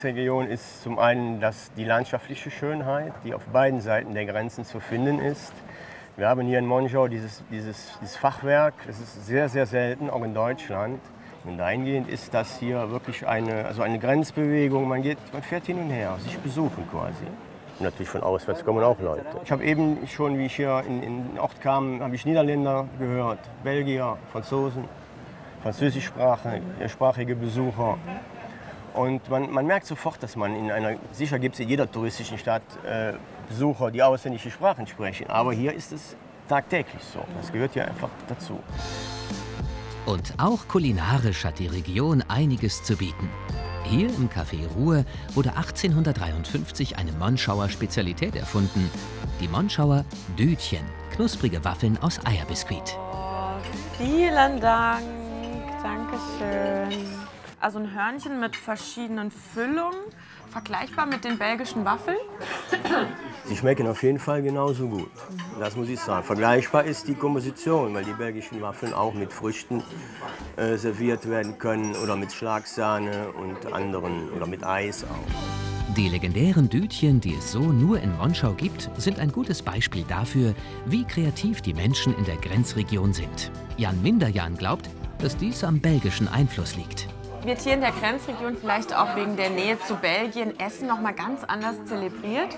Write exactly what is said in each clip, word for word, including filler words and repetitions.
Die Region ist zum einen das, die landschaftliche Schönheit, die auf beiden Seiten der Grenzen zu finden ist. Wir haben hier in Monschau dieses, dieses, dieses Fachwerk, das ist sehr, sehr selten, auch in Deutschland. Und dahingehend ist das hier wirklich eine, also eine Grenzbewegung. Man, geht, man fährt hin und her, sich besuchen quasi. Und natürlich von auswärts kommen auch Leute. Ich habe eben schon, wie ich hier in, in den Ort kam, habe ich Niederländer gehört, Belgier, Franzosen, französischsprachige Besucher. Und man, man merkt sofort, dass man in einer, sicher gibt es in jeder touristischen Stadt äh, Besucher, die ausländische Sprachen sprechen. Aber hier ist es tagtäglich so. Das gehört ja einfach dazu. Und auch kulinarisch hat die Region einiges zu bieten. Hier im Café Ruhe wurde achtzehnhundertdreiundfünfzig eine Monschauer Spezialität erfunden. Die Monschauer Dütchen, knusprige Waffeln aus Eierbiskuit. Oh, vielen Dank, Dankeschön. Also ein Hörnchen mit verschiedenen Füllungen, vergleichbar mit den belgischen Waffeln. Sie schmecken auf jeden Fall genauso gut, das muss ich sagen. Vergleichbar ist die Komposition, weil die belgischen Waffeln auch mit Früchten äh, serviert werden können oder mit Schlagsahne und anderen oder mit Eis auch. Die legendären Dütchen, die es so nur in Monschau gibt, sind ein gutes Beispiel dafür, wie kreativ die Menschen in der Grenzregion sind. Jan Minderjahn glaubt, dass dies am belgischen Einfluss liegt. Wird hier in der Grenzregion vielleicht auch wegen der Nähe zu Belgien Essen noch mal ganz anders zelebriert?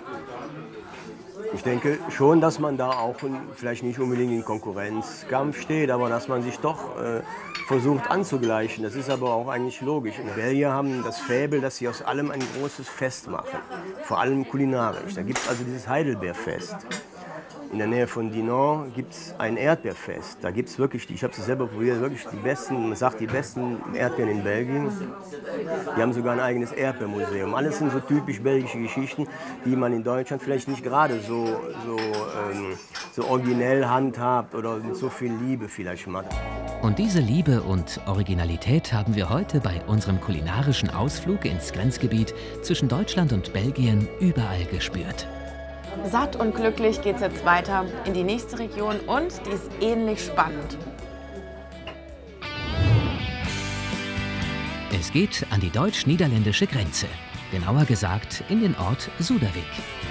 Ich denke schon, dass man da auch vielleicht nicht unbedingt in Konkurrenzkampf steht, aber dass man sich doch äh, versucht anzugleichen. Das ist aber auch eigentlich logisch. Die Belgier haben das Faible, dass sie aus allem ein großes Fest machen, vor allem kulinarisch. Da gibt es also dieses Heidelbeerfest. In der Nähe von Dinant gibt es ein Erdbeerfest. Da gibt es wirklich, ich habe es selber probiert, wirklich die besten, man sagt die besten Erdbeeren in Belgien. Die haben sogar ein eigenes Erdbeermuseum. Alles sind so typisch belgische Geschichten, die man in Deutschland vielleicht nicht gerade so, so, ähm, so originell handhabt oder mit so viel Liebe vielleicht macht. Und diese Liebe und Originalität haben wir heute bei unserem kulinarischen Ausflug ins Grenzgebiet zwischen Deutschland und Belgien überall gespürt. Satt und glücklich geht es jetzt weiter in die nächste Region und die ist ähnlich spannend. Es geht an die deutsch-niederländische Grenze, genauer gesagt in den Ort Suderwick.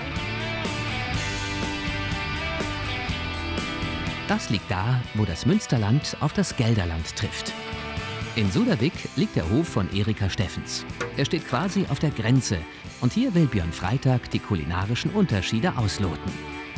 Das liegt da, wo das Münsterland auf das Gelderland trifft. In Suderwick liegt der Hof von Erika Steffens. Er steht quasi auf der Grenze und hier will Björn Freitag die kulinarischen Unterschiede ausloten.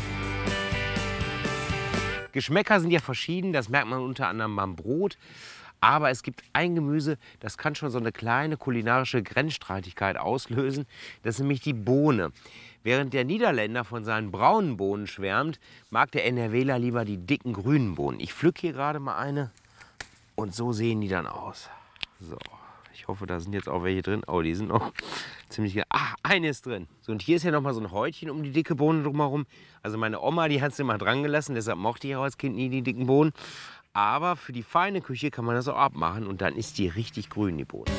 Geschmäcker sind ja verschieden, das merkt man unter anderem beim Brot. Aber es gibt ein Gemüse, das kann schon so eine kleine kulinarische Grenzstreitigkeit auslösen. Das ist nämlich die Bohne. Während der Niederländer von seinen braunen Bohnen schwärmt, mag der NRWler lieber die dicken grünen Bohnen. Ich pflücke hier gerade mal eine und so sehen die dann aus. So, ich hoffe, da sind jetzt auch welche drin. Oh, die sind noch ziemlich... Ah, eine ist drin. So, und hier ist ja noch mal so ein Häutchen um die dicke Bohne drumherum. Also meine Oma, die hat es immer dran gelassen, deshalb mochte ich auch als Kind nie die dicken Bohnen. Aber für die feine Küche kann man das auch abmachen und dann ist die richtig grün, die Bohne.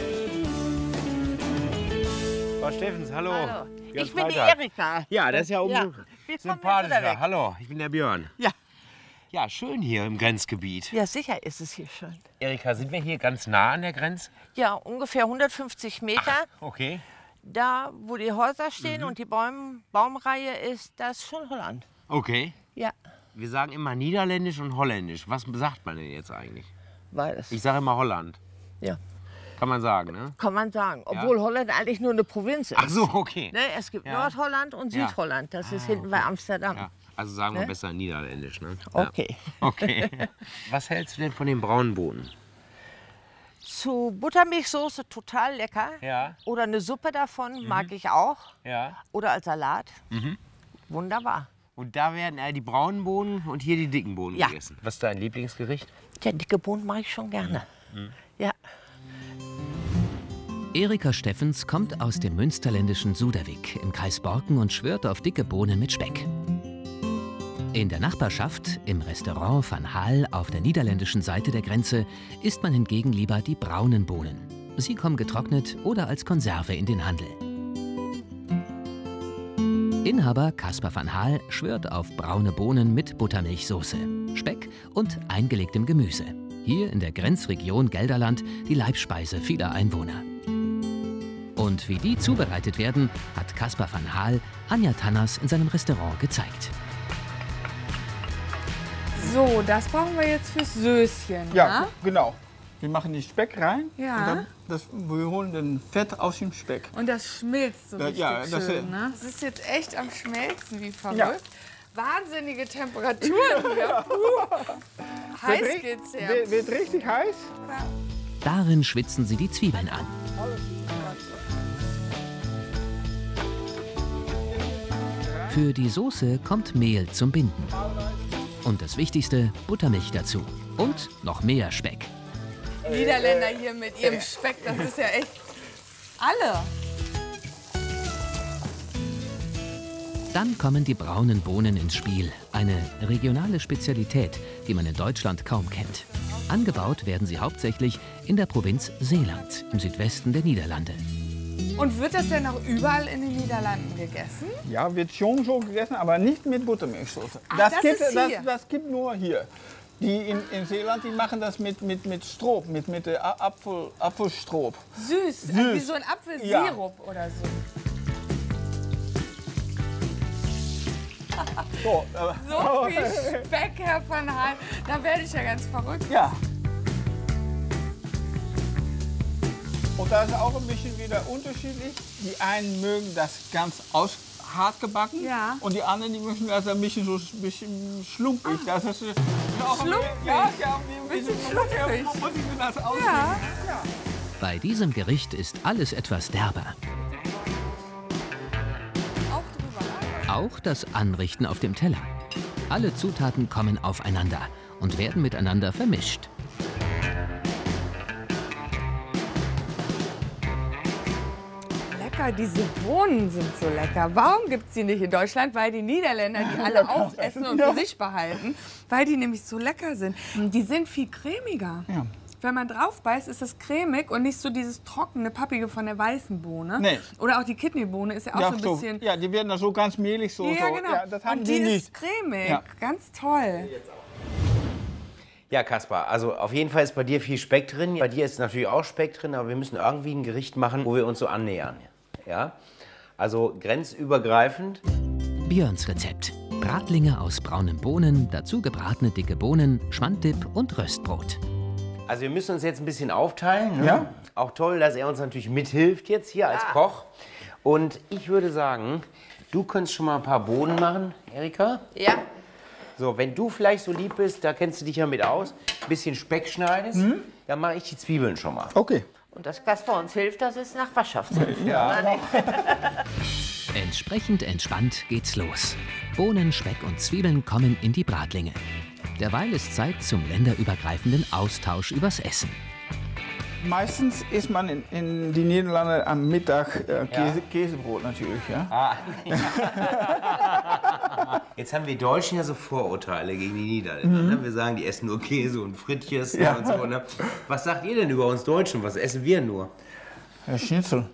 Frau Steffens, hallo. Hallo. Björn Ich bin die Freitag. Erika. Ja, das ist ja, um Ja, wir kommen sympathischer. jetzt Hallo, ich bin der Björn. Ja. Ja, schön hier im Grenzgebiet. Ja, sicher ist es hier schön. Erika, sind wir hier ganz nah an der Grenze? Ja, ungefähr hundertfünfzig Meter. Okay. Da, wo die Häuser stehen und die Baum, Baumreihe ist, das ist schon Holland. Okay. Ja, Wir sagen immer Niederländisch und Holländisch. Was sagt man denn jetzt eigentlich? beides. Ich sage immer Holland. Ja, Kann man sagen, ne? kann man sagen. Obwohl Holland eigentlich nur eine Provinz ist. Ach so, okay. Ne, es gibt Ja. Nordholland und Ja. Südholland. Das ist Ah, hinten bei okay. Amsterdam. Ja. Also sagen wir Ne? besser Niederländisch, ne? Ja. Okay. Okay. Was hältst du denn von den braunen Bohnen? Zu Buttermilchsoße total lecker. Ja. Oder eine Suppe davon mag ich auch. Ja. Oder als Salat. Mhm. Wunderbar. Und da werden äh, die braunen Bohnen und hier die dicken Bohnen Ja. gegessen. Was ist dein Lieblingsgericht? Ja, dicke Bohnen mache ich schon gerne. Mhm. Ja. Erika Steffens kommt aus dem münsterländischen Suderwick im Kreis Borken und schwört auf dicke Bohnen mit Speck. In der Nachbarschaft, im Restaurant Van Haal auf der niederländischen Seite der Grenze, isst man hingegen lieber die braunen Bohnen. Sie kommen getrocknet oder als Konserve in den Handel. Inhaber Caspar van Haal schwört auf braune Bohnen mit Buttermilchsoße, Speck und eingelegtem Gemüse. Hier in der Grenzregion Gelderland die Leibspeise vieler Einwohner. Und wie die zubereitet werden, hat Caspar van Haal Anja Tanners in seinem Restaurant gezeigt. So, das brauchen wir jetzt fürs Söschen. Ja, Ja, genau. Wir machen den Speck rein. Ja. Und dann das, wir holen den Fett aus dem Speck. Und das schmilzt so Ja, richtig ja, das schön. ist- Ne? Das ist jetzt echt am Schmelzen, wie verrückt. Ja. Wahnsinnige Temperaturen hier. Puh. Heiß Wird ri- geht's her. Wird, wird richtig heiß. Darin schwitzen sie die Zwiebeln an. Für die Soße kommt Mehl zum Binden. Und das Wichtigste, Buttermilch dazu. Und noch mehr Speck. Niederländer hier mit ihrem Speck, das ist ja echt alle. Dann kommen die braunen Bohnen ins Spiel. Eine regionale Spezialität, die man in Deutschland kaum kennt. Angebaut werden sie hauptsächlich in der Provinz Zeeland, im Südwesten der Niederlande. Und wird das denn auch überall in den Niederlanden gegessen? Ja, wird schon so gegessen, aber nicht mit Buttermilchsoße. Ach, das, das gibt, ist das, hier. das gibt nur hier. Die in, in Zeeland, die machen das mit, mit, mit Stroop, mit, mit äh, Apfel, Apfelstroop. Süß, Süß. wie so ein Apfelsirup oder so. So, äh, So viel Speck, Herr van Haal, da werde ich ja ganz verrückt. ja. Und da ist auch ein bisschen wieder unterschiedlich. Die einen mögen das ganz aus hart gebacken Ja. und die anderen die möchten das ein bisschen so ein bisschen schlumpig. Das ist äh, auch ein Schlumpig? Ja, ja, ein Bisschen bisschen schlumpig. Muss ich mir das aussehen? Ja. Bei diesem Gericht ist alles etwas derber. Auch drüber. Auch das Anrichten auf dem Teller. Alle Zutaten kommen aufeinander und werden miteinander vermischt. Lecker, diese Bohnen sind so lecker. Warum gibt es die nicht in Deutschland? Weil die Niederländer die alle aufessen und für sich behalten. Weil die nämlich so lecker sind. Die sind viel cremiger. Ja. Wenn man drauf beißt, ist das cremig und nicht so dieses trockene, pappige von der weißen Bohne. Nee. Oder auch die Kidneybohne ist ja auch Ja, so ein so, bisschen... ja, die werden dann so ganz mehlig. So, Ja, so. genau. Ja, das haben und die, die ist nicht. cremig. Ja. Ganz toll. Ja, Caspar, also auf jeden Fall ist bei dir viel Speck drin. Bei dir ist natürlich auch Speck drin, aber wir müssen irgendwie ein Gericht machen, wo wir uns so annähern. Ja? Also grenzübergreifend. Björns Rezept. Bratlinge aus braunen Bohnen, dazu gebratene dicke Bohnen, Schmandip und Röstbrot. Also wir müssen uns jetzt ein bisschen aufteilen. Ne? Ja. Auch toll, dass er uns natürlich mithilft jetzt hier als Koch. Und ich würde sagen, du könntest schon mal ein paar Bohnen machen, Erika. Ja. So, wenn du vielleicht so lieb bist, da kennst du dich ja mit aus, ein bisschen Speck schneidest, dann mache ich die Zwiebeln schon mal. Okay. Und dass Caspar uns hilft, das ist Nachbarschaftshilfe. Ja. Entsprechend entspannt geht's los. Bohnen, Speck und Zwiebeln kommen in die Bratlinge. Derweil ist Zeit zum länderübergreifenden Austausch übers Essen. Meistens isst man in, in die Niederlande am Mittag äh, Käse, Käsebrot natürlich. Ja? Ah. Jetzt haben wir Deutschen ja so Vorurteile gegen die Niederländer. Ne? Wir sagen, die essen nur Käse und Frittjes Ja. und so. Ne? Was sagt ihr denn über uns Deutschen? Was essen wir nur? Ja, Schnitzel.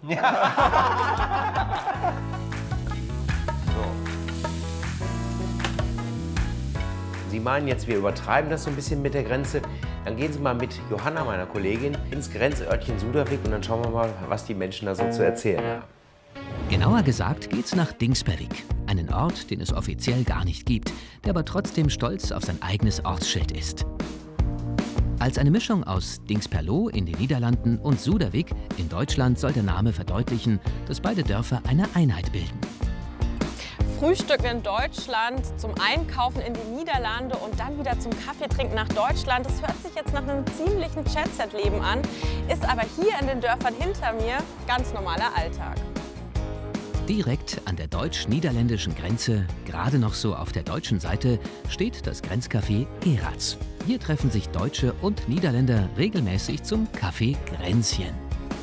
Sie meinen jetzt, wir übertreiben das so ein bisschen mit der Grenze. Dann gehen Sie mal mit Johanna, meiner Kollegin, ins Grenzörtchen Suderwick und dann schauen wir mal, was die Menschen da so zu erzählen haben. Genauer gesagt geht's nach Dingspervik, einen Ort, den es offiziell gar nicht gibt, der aber trotzdem stolz auf sein eigenes Ortsschild ist. Als eine Mischung aus Dingsperlo in den Niederlanden und Suderwick in Deutschland soll der Name verdeutlichen, dass beide Dörfer eine Einheit bilden. Frühstück in Deutschland, zum Einkaufen in die Niederlande und dann wieder zum Kaffeetrinken nach Deutschland. Das hört sich jetzt nach einem ziemlichen Jet-Set-Leben an, ist aber hier in den Dörfern hinter mir ganz normaler Alltag. Direkt an der deutsch-niederländischen Grenze, gerade noch so auf der deutschen Seite, steht das Grenzcafé Gerards. Hier treffen sich Deutsche und Niederländer regelmäßig zum Kaffee Grenzchen.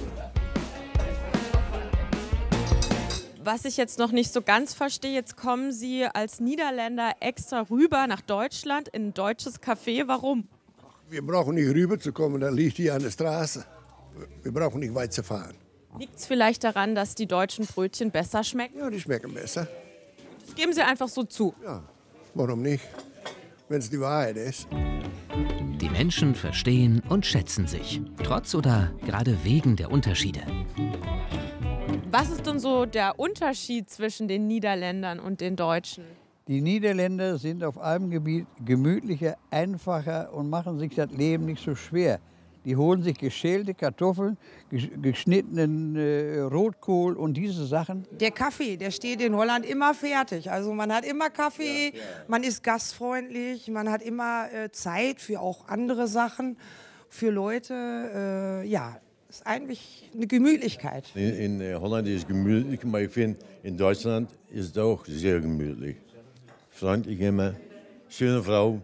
Was ich jetzt noch nicht so ganz verstehe, jetzt kommen Sie als Niederländer extra rüber nach Deutschland in ein deutsches Café. Warum? Wir brauchen nicht rüber zu kommen, das liegt hier an der Straße. Wir brauchen nicht weit zu fahren. Liegt es vielleicht daran, dass die deutschen Brötchen besser schmecken? Ja, die schmecken besser. Das geben Sie einfach so zu. Ja, warum nicht? Wenn es die Wahrheit ist. Die Menschen verstehen und schätzen sich, trotz oder gerade wegen der Unterschiede. Was ist denn so der Unterschied zwischen den Niederländern und den Deutschen? Die Niederländer sind auf einem Gebiet gemütlicher, einfacher und machen sich das Leben nicht so schwer. Die holen sich geschälte Kartoffeln, geschnittenen äh, Rotkohl und diese Sachen. Der Kaffee, der steht in Holland immer fertig. Also man hat immer Kaffee, man ist gastfreundlich, man hat immer äh, Zeit für auch andere Sachen, für Leute. Äh, ja, ist eigentlich eine Gemütlichkeit. In, in Holland ist es gemütlich, aber ich finde, in Deutschland ist es auch sehr gemütlich. Freundlich immer, schöne Frau.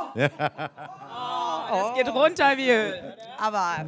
Es geht runter wie Öl. Aber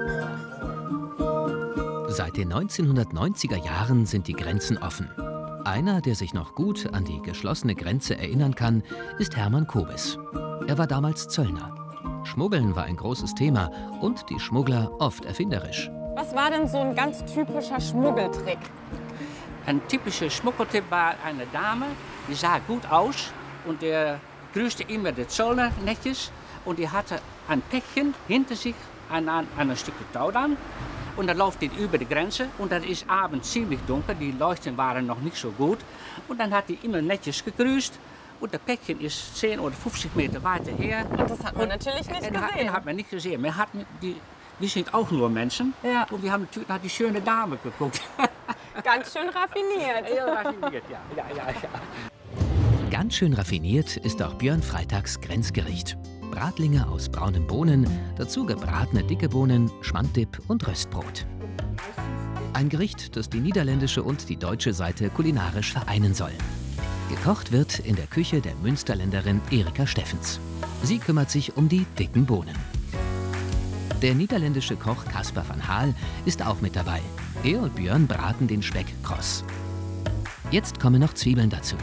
Seit den neunzehnhundertneunziger Jahren sind die Grenzen offen. Einer, der sich noch gut an die geschlossene Grenze erinnern kann, ist Hermann Kobes. Er war damals Zöllner. Schmuggeln war ein großes Thema und die Schmuggler oft erfinderisch. Was war denn so ein ganz typischer Schmuggeltrick? Ein typischer Schmuggeltipp war eine Dame, die sah gut aus und der grüßte immer den Zöllner netjes. Und die hatte ein Päckchen hinter sich an, an, an ein Stück Tau dann. Und dann läuft die über die Grenze und dann ist abends ziemlich dunkel, die Leuchten waren noch nicht so gut. Und dann hat die immer netjes gegrüßt und das Päckchen ist zehn oder fünfzig Meter weiter her. Und das hat man und natürlich nicht gesehen. Den hat man nicht gesehen. Wir, hatten die, wir sind auch nur Menschen ja. Und wir haben natürlich nach die schöne Dame geguckt. Ganz schön raffiniert. Ja, raffiniert, ja. ja, ja, ja. Ganz schön raffiniert ist auch Björn Freitags Grenzgericht. Bratlinge aus braunen Bohnen, dazu gebratene dicke Bohnen, Schmandip und Röstbrot. Ein Gericht, das die niederländische und die deutsche Seite kulinarisch vereinen soll. Gekocht wird in der Küche der Münsterländerin Erika Steffens. Sie kümmert sich um die dicken Bohnen. Der niederländische Koch Caspar van Haal ist auch mit dabei. Er und Björn braten den Speck kross. Jetzt kommen noch Zwiebeln dazu.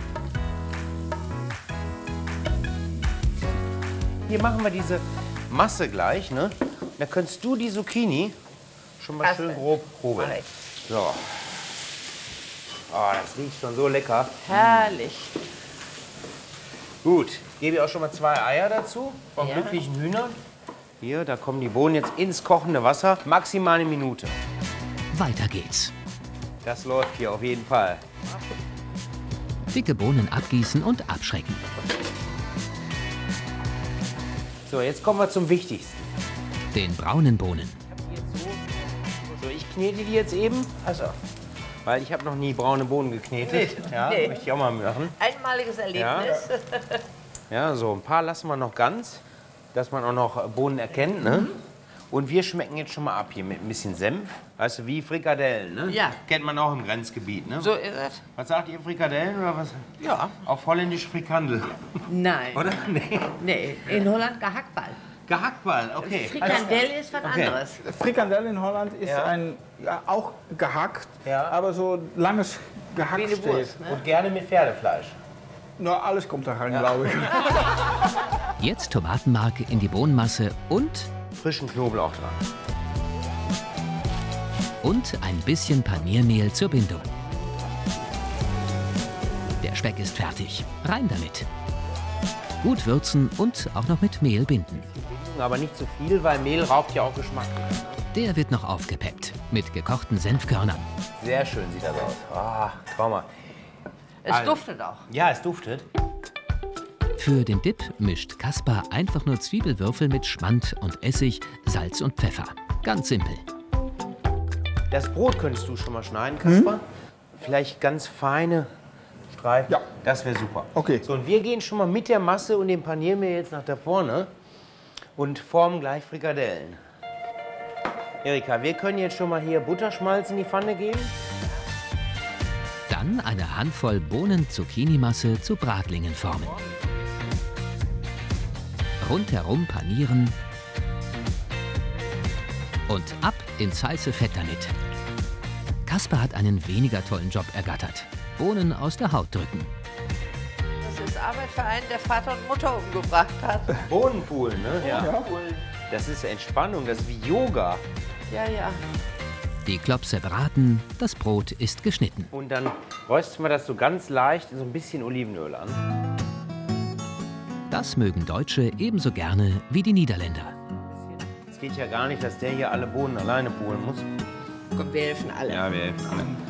Hier machen wir diese Masse gleich, ne? Da könntest du die Zucchini schon mal schön grob proben. So. Oh, das riecht schon so lecker. Herrlich. Gut, gebe ich auch schon mal zwei Eier dazu von Ja. glücklichen Hühnern. Hier, da kommen die Bohnen jetzt ins kochende Wasser. Maximal eine Minute. Weiter geht's. Das läuft hier auf jeden Fall. Dicke Bohnen abgießen und abschrecken. So, jetzt kommen wir zum Wichtigsten. Den braunen Bohnen. So, ich knete die jetzt eben. Also, weil ich habe noch nie braune Bohnen geknetet. Nee. Ja, Nee. möchte ich auch mal machen. Einmaliges Erlebnis. Ja, so ein paar lassen wir noch ganz, dass man auch noch Bohnen erkennt, ne? Und wir schmecken jetzt schon mal ab hier mit ein bisschen Senf. Weißt du, wie Frikadellen, ne? Ja. Kennt man auch im Grenzgebiet, ne? So ist es. Was sagt ihr, Frikadellen oder was? Ja. Auf Holländisch Frikandel. Nein. Oder? Nee. Nee, in Holland Gehackball. Gehackball, okay. Frikandel ist was Okay. anderes. Frikandel in Holland ist Ja. ein, ja, auch gehackt, Ja. aber so langes Wie eine Gehacksteak. Wurst, ne? Und gerne mit Pferdefleisch. Nur alles kommt da rein, glaube ich. Jetzt Tomatenmark in die Bohnenmasse und, Frischen Knoblauch dran. und ein bisschen Paniermehl zur Bindung. Der Speck ist fertig. Rein damit. Gut würzen und auch noch mit Mehl binden. Aber nicht zu viel, weil Mehl raubt ja auch Geschmack. Der wird noch aufgepeppt mit gekochten Senfkörnern. Sehr schön sieht das aus. Ah, Trauma. Es Also- duftet auch. Ja, es duftet. Für den Dip mischt Caspar einfach nur Zwiebelwürfel mit Schmand und Essig, Salz und Pfeffer. Ganz simpel. Das Brot könntest du schon mal schneiden, Caspar. Vielleicht ganz feine Streifen. Ja. Das wäre super. Okay. So, und wir gehen schon mal mit der Masse und dem Paniermehl jetzt nach da vorne und formen gleich Frikadellen. Erika, wir können jetzt schon mal hier Butterschmalz in die Pfanne geben. Dann eine Handvoll Bohnen-Zucchini-Masse zu Bratlingen formen. Rundherum panieren und ab ins heiße Fett damit. Caspar hat einen weniger tollen Job ergattert. Bohnen aus der Haut drücken. Das ist Arbeit für einen, der Vater und Mutter umgebracht hat. Bohnenpool, ne? Ja. Das ist Entspannung, das ist wie Yoga. Ja, ja. Die Klopse braten, das Brot ist geschnitten. Und dann rösten wir das so ganz leicht in so ein bisschen Olivenöl an. Das mögen Deutsche ebenso gerne wie die Niederländer. Es geht ja gar nicht, dass der hier alle Bohnen alleine polen muss. Komm, wir helfen alle. Ja, wir helfen alle.